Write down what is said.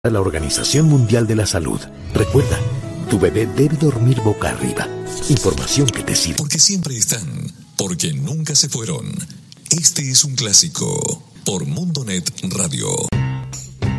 La Organización Mundial de la Salud. Recuerda, tu bebé debe dormir boca arriba. Información que te sirve. Porque siempre están, porque nunca se fueron. Este es un clásico por Mundonet Radio.